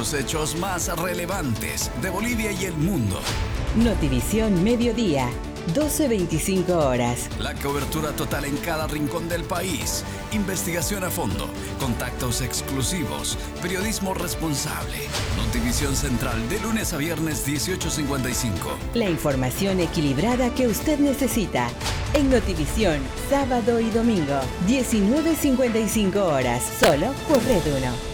los hechos más relevantes de Bolivia y el mundo. Notivisión Mediodía, 12:25 horas. La cobertura total en cada rincón del país. Investigación a fondo, contactos exclusivos, periodismo responsable. Notivisión Central, de lunes a viernes, 18:55. La información equilibrada que usted necesita. En Notivisión, sábado y domingo, 19:55 horas, solo por Red 1.